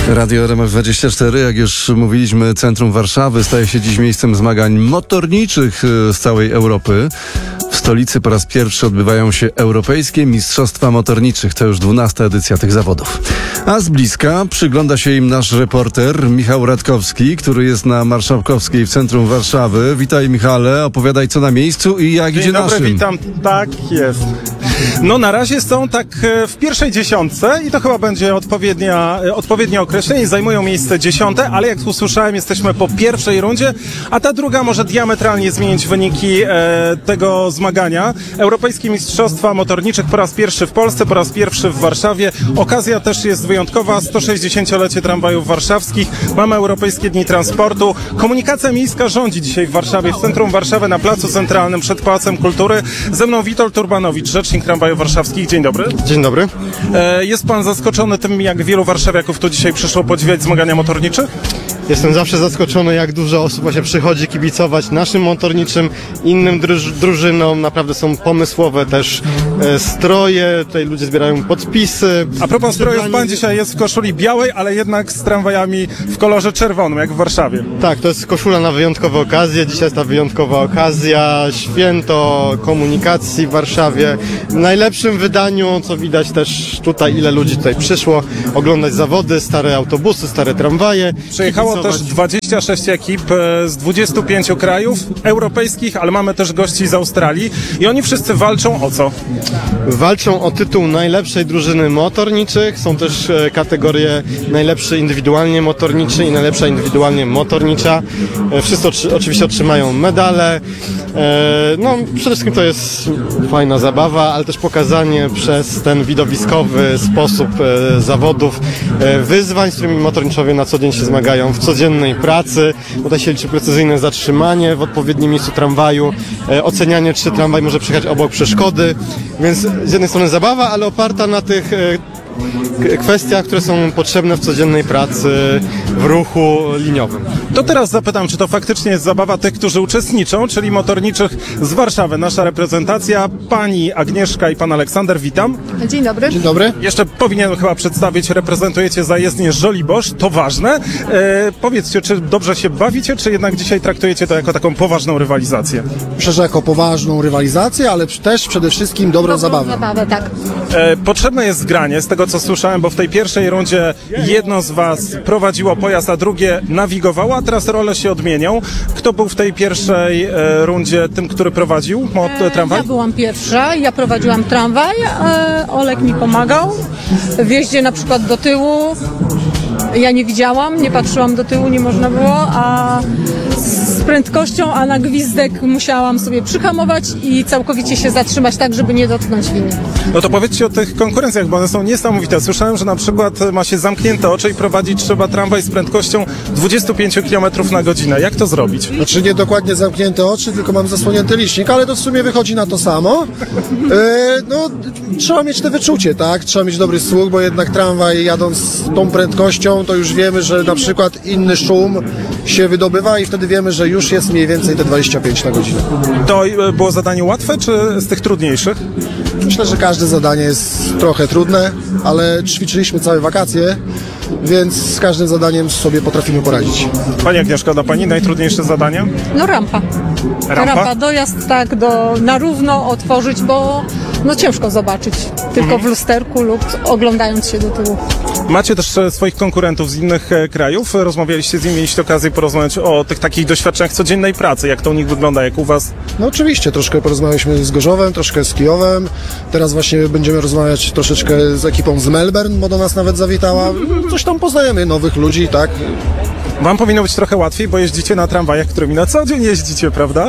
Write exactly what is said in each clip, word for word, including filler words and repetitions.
Radio R M F dwadzieścia cztery, jak już mówiliśmy, centrum Warszawy staje się dziś miejscem zmagań motorniczych z całej Europy. W stolicy po raz pierwszy odbywają się Europejskie Mistrzostwa Motorniczych. To już dwunasta edycja tych zawodów. A z bliska przygląda się im nasz reporter Michał Radkowski, który jest na Marszałkowskiej w centrum Warszawy. Witaj, Michale, opowiadaj co na miejscu i jak Dzień idzie dobry, naszym. witam. Tak jest. No na razie są tak w pierwszej dziesiątce i to chyba będzie odpowiednia, odpowiednie określenie. Zajmują miejsce dziesiąte, ale jak usłyszałem, jesteśmy po pierwszej rundzie, a ta druga może diametralnie zmienić wyniki e, tego zmagania. Europejskie Mistrzostwa Motorniczych po raz pierwszy w Polsce, po raz pierwszy w Warszawie. Okazja też jest wyjątkowa. sto sześćdziesięciolecie tramwajów warszawskich. Mamy Europejskie Dni Transportu. Komunikacja miejska rządzi dzisiaj w Warszawie, w centrum Warszawy, na Placu Centralnym, przed Pałacem Kultury. Ze mną Witold Urbanowicz, rzecznik tramwajów warszawskich. Dzień dobry. Dzień dobry. E, jest pan zaskoczony tym, jak wielu warszawiaków tu dzisiaj przyszło podziwiać zmagania motornicze? Jestem zawsze zaskoczony, jak dużo osób właśnie przychodzi kibicować naszym motorniczym, innym druż- drużynom. Naprawdę są pomysłowe też e, stroje, tutaj ludzie zbierają podpisy. A propos strojów, pan dzisiaj jest w koszuli białej, ale jednak z tramwajami w kolorze czerwonym, jak w Warszawie. Tak, to jest koszula na wyjątkowe okazje. Dzisiaj jest ta wyjątkowa okazja, święto komunikacji w Warszawie. W najlepszym wydaniu, co widać też tutaj, ile ludzi tutaj przyszło oglądać zawody, stare autobusy, stare tramwaje. Przyjechało kibicować. też dwadzieścia sześć ekip e, z dwudziestu pięciu krajów europejskich, ale mamy też gości z Australii i oni wszyscy walczą o co? Walczą o tytuł najlepszej drużyny motorniczych. Są też e, kategorie najlepszy indywidualnie motorniczy i najlepsza indywidualnie motornicza. E, wszyscy oczy, oczywiście otrzymają medale. E, no, przede wszystkim to jest fajna zabawa, ale też pokazanie przez ten widowiskowy sposób e, zawodów, e, wyzwań, z którymi motorniczowie na co dzień się zmagają w codziennej pracy. Tutaj się liczy precyzyjne zatrzymanie w odpowiednim miejscu tramwaju, e, ocenianie, czy tramwaj może przejechać obok przeszkody. Więc z jednej strony zabawa, ale oparta na tych e, k- kwestiach, które są potrzebne w codziennej pracy, w ruchu liniowym. To teraz zapytam, czy to faktycznie jest zabawa tych, którzy uczestniczą, czyli motorniczych z Warszawy. Nasza reprezentacja, pani Agnieszka i pan Aleksander, witam. Dzień dobry. Dzień dobry. Jeszcze powinienem chyba przedstawić, reprezentujecie zajezdnię Żoliborz, to ważne. E, powiedzcie, czy dobrze się bawicie, czy jednak dzisiaj traktujecie to jako taką poważną rywalizację? Myślę, że jako poważną rywalizację, ale też przede wszystkim dobrą zabawę. Zabawę, tak. E, potrzebne jest zgranie, z tego co słyszałem, bo w tej pierwszej rundzie jedno z was prowadziło pojazd, a drugie nawigowało, a teraz role się odmienią. Kto był w tej pierwszej e, rundzie tym, który prowadził mot, tramwaj? Ja byłam pierwsza, ja prowadziłam tramwaj, e, Olek mi pomagał w jeździe na przykład do tyłu. Ja nie widziałam, nie patrzyłam do tyłu, nie można było, a z prędkością, a na gwizdek musiałam sobie przyhamować i całkowicie się zatrzymać tak, żeby nie dotknąć liny. No to powiedzcie o tych konkurencjach, bo one są niesamowite. Słyszałem, że na przykład ma się zamknięte oczy i prowadzić trzeba tramwaj z prędkością dwadzieścia pięć kilometrów na godzinę. Jak to zrobić? Znaczy nie dokładnie zamknięte oczy, tylko mam zasłonięty licznik, ale to w sumie wychodzi na to samo. E, no, trzeba mieć te wyczucie, tak? Trzeba mieć dobry słuch, bo jednak tramwaj jadąc z tą prędkością, to już wiemy, że na przykład inny szum się wydobywa i wtedy wiemy, że już jest mniej więcej te dwadzieścia pięć na godzinę. To e, było zadanie łatwe, czy z tych trudniejszych? Myślę, że każde zadanie jest trochę trudne, ale ćwiczyliśmy całe wakacje, więc z każdym zadaniem sobie potrafimy poradzić. Pani Agnieszka, da pani najtrudniejsze zadanie? No rampa. Rampa? dojazd tak do, na równo otworzyć, bo no ciężko zobaczyć tylko w lusterku lub oglądając się do tyłu. Macie też e, swoich konkurentów z innych e, krajów. Rozmawialiście z nimi, mieliście okazję porozmawiać o tych takich doświadczeniach codziennej pracy. Jak to u nich wygląda, jak u was? No oczywiście, troszkę porozmawialiśmy z Gorzowem, troszkę z Kijowem. Teraz właśnie będziemy rozmawiać troszeczkę z ekipą z Melbourne, bo do nas nawet zawitała. Coś tam poznajemy, nowych ludzi, tak? Wam powinno być trochę łatwiej, bo jeździcie na tramwajach, którymi na co dzień jeździcie, prawda?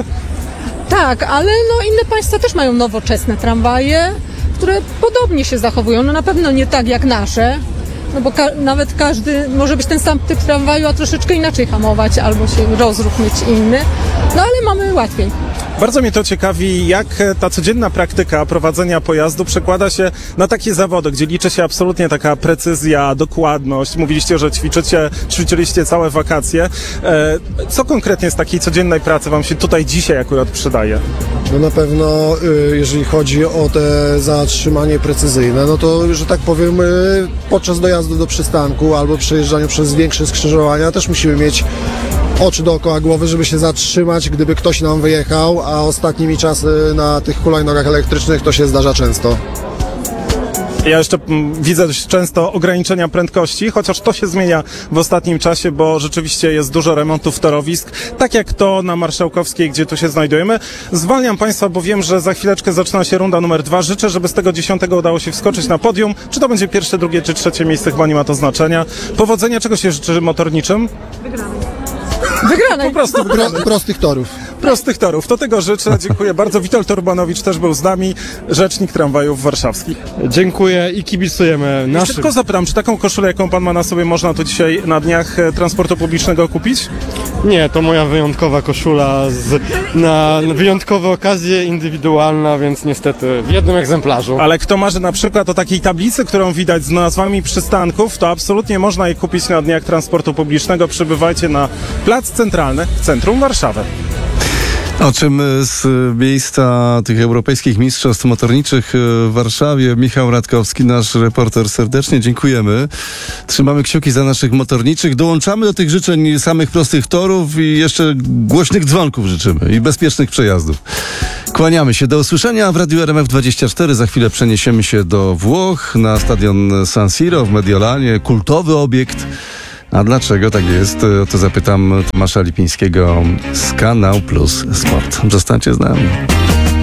Tak, ale no inne państwa też mają nowoczesne tramwaje, które podobnie się zachowują. No na pewno nie tak jak nasze, no bo ka- nawet każdy może być ten sam typ tramwaju, a troszeczkę inaczej hamować albo się rozruch mieć inny. No ale mamy łatwiej. Bardzo mnie to ciekawi, jak ta codzienna praktyka prowadzenia pojazdu przekłada się na takie zawody, gdzie liczy się absolutnie taka precyzja, dokładność. Mówiliście, że ćwiczycie, ćwiczyliście całe wakacje. E, Co konkretnie z takiej codziennej pracy wam się tutaj dzisiaj akurat przydaje? No na pewno, y, jeżeli chodzi o te zatrzymanie precyzyjne, no to, że tak powiem, y, podczas dojazdu do przystanku albo przejeżdżaniu przez większe skrzyżowania też musimy mieć oczy dookoła głowy, żeby się zatrzymać, gdyby ktoś nam wyjechał, a ostatnimi czasy na tych hulajnogach elektrycznych to się zdarza często. Ja jeszcze mm, widzę dość często ograniczenia prędkości, chociaż to się zmienia w ostatnim czasie, bo rzeczywiście jest dużo remontów torowisk, tak jak to na Marszałkowskiej, gdzie tu się znajdujemy. Zwalniam Państwa, bo wiem, że za chwileczkę zaczyna się runda numer dwa. Życzę, żeby z tego dziesiątego udało się wskoczyć na podium. Czy to będzie pierwsze, drugie czy trzecie miejsce, chyba nie ma to znaczenia. Powodzenia, czego się życzy motorniczym? Wygranej. Po prostu Pro, prostych torów. prostych torów. To tego życzę. Dziękuję bardzo. Witold Urbanowicz też był z nami, rzecznik tramwajów warszawskich. Dziękuję i kibicujemy naszym. Tylko zapytam, czy taką koszulę, jaką pan ma na sobie, można tu dzisiaj na dniach e, transportu publicznego kupić? Nie, to moja wyjątkowa koszula z, na wyjątkowe okazje, indywidualna, więc niestety w jednym egzemplarzu. Ale kto marzy na przykład o takiej tablicy, którą widać z nazwami przystanków, to absolutnie można je kupić na dniach transportu publicznego. Przybywajcie na Plac Centralny w centrum Warszawy. O czym z miejsca tych europejskich mistrzostw motorniczych w Warszawie Michał Radkowski, nasz reporter, serdecznie dziękujemy. Trzymamy kciuki za naszych motorniczych. Dołączamy do tych życzeń samych prostych torów i jeszcze głośnych dzwonków życzymy i bezpiecznych przejazdów. Kłaniamy się. Do usłyszenia w Radiu R M F dwadzieścia cztery. Za chwilę przeniesiemy się do Włoch na stadion San Siro w Mediolanie. Kultowy obiekt. A dlaczego tak jest? To zapytam Tomasza Lipińskiego z Kanał Plus Sport. Zostańcie z nami.